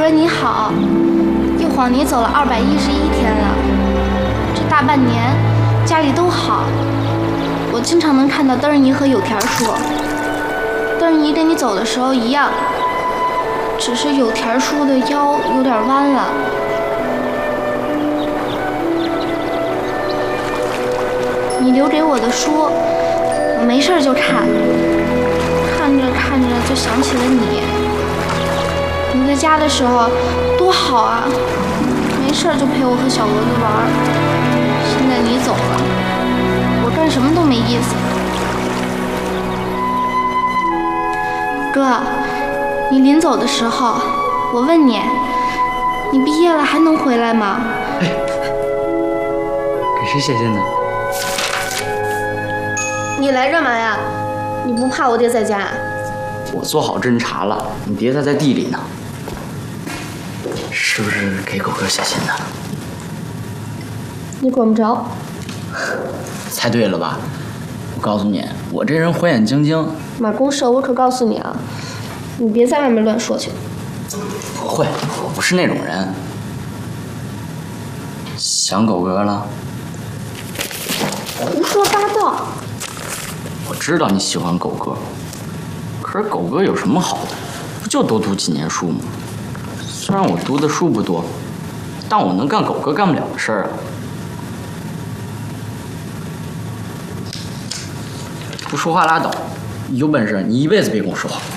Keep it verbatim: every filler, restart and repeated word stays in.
哥你好，一晃你走了二百一十一天了，这大半年家里都好，我经常能看到灯儿姨和有田叔。灯儿姨跟你走的时候一样，只是有田叔的腰有点弯了。你留给我的书，我没事就看，看着看着就想起了你。你在家的时候多好啊，没事就陪我和小鹅子玩。现在你走了，我干什么都没意思。哥，你临走的时候，我问你，你毕业了还能回来吗？ 哎，给谁写信呢？ 你来干嘛呀？你不怕我爹在家？ 我做好侦查了，你爹他在地里呢。是不是给狗哥写信的？ 你管不着。 猜对了吧？我告诉你，我这人火眼金睛。 马公社，我可告诉你啊，你别在外面乱说去。 不会，我不是那种人。想狗哥了？ 胡说八道！ 我知道你喜欢狗哥，可是狗哥有什么好的？不就多读几年书吗？虽然我读的书不多，但我能干狗哥干不了的事儿啊。不说话拉倒，有本事你一辈子别跟我说话。